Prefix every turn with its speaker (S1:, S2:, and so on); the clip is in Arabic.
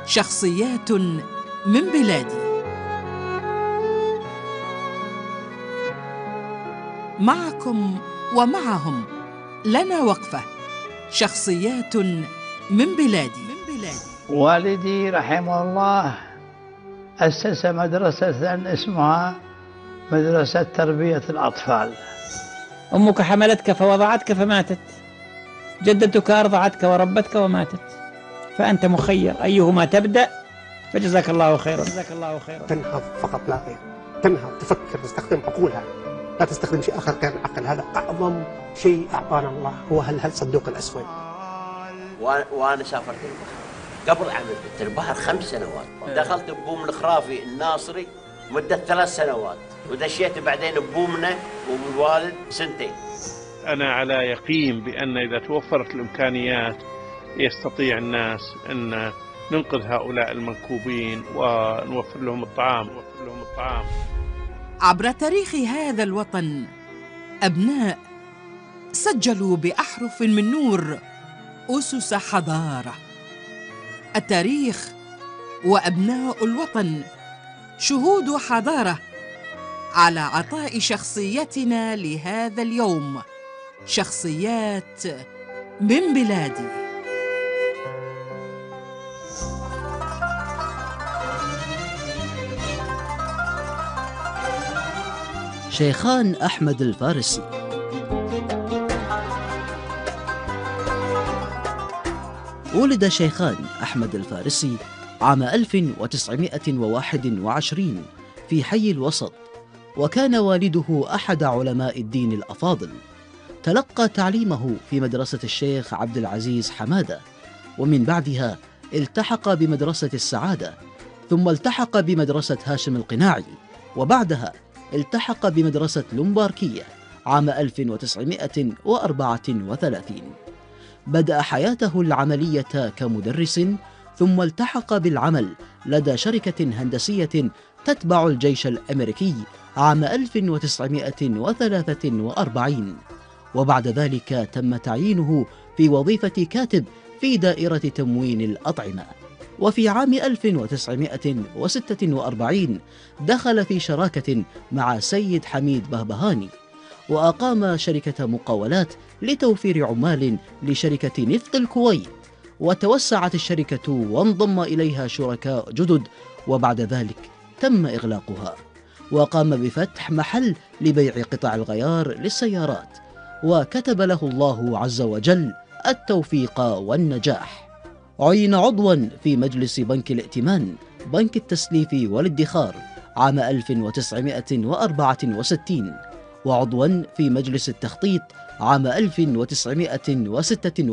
S1: شخصيات من بلادي. معكم ومعهم لنا وقفة. شخصيات من بلادي.
S2: والدي رحمه الله أسس مدرسة اسمها مدرسة تربية الأطفال.
S3: أمك حملتك فوضعتك فماتت، جدتك أرضعتك وربتك وماتت، فأنت مخير أيهما تبدأ، فجزاك الله خيرا.
S4: تنهض فقط لا غير، تنهض، تفكر، تستخدم عقولها، لا تستخدم شيء آخر غير العقل. هذا أعظم شيء أعطانا الله، هو هالصندوق الأسود.
S5: وأنا سافرت البحر قبل عمل في البحر 5 سنوات. دخلت ببوم الخرافي الناصري مدة 3 سنوات، ودشيت بعدين ببومنا وبالوالد 2 سنين.
S6: أنا على يقين بأن إذا توفرت الإمكانيات يستطيع الناس أن ننقذ هؤلاء المنكوبين ونوفر لهم الطعام.
S1: عبر تاريخ هذا الوطن أبناء سجلوا بأحرف من نور أسس حضارة. التاريخ وأبناء الوطن شهود حضارة على عطاء شخصيتنا لهذا اليوم. شخصيات من بلادي.
S7: شيخان أحمد الفارسي. ولد شيخان أحمد الفارسي عام 1921 في حي الوسط، وكان والده أحد علماء الدين الأفاضل. تلقى تعليمه في مدرسة الشيخ عبد العزيز حمادة، ومن بعدها التحق بمدرسة السعادة، ثم التحق بمدرسة هاشم القناعي، وبعدها التحق بمدرسة لومباركية عام 1934. بدأ حياته العملية كمدرس، ثم التحق بالعمل لدى شركة هندسية تتبع الجيش الأمريكي عام 1943، وبعد ذلك تم تعيينه في وظيفة كاتب في دائرة تموين الأطعمة. وفي عام 1946 دخل في شراكة مع سيد حميد بهبهاني، وأقام شركة مقاولات لتوفير عمال لشركة نفط الكويت، وتوسعت الشركة وانضم إليها شركاء جدد، وبعد ذلك تم إغلاقها، وقام بفتح محل لبيع قطع الغيار للسيارات، وكتب له الله عز وجل التوفيق والنجاح. عين عضوا في مجلس بنك الائتمان بنك التسليف والادخار عام 1964، وعضوا في مجلس التخطيط عام 1966.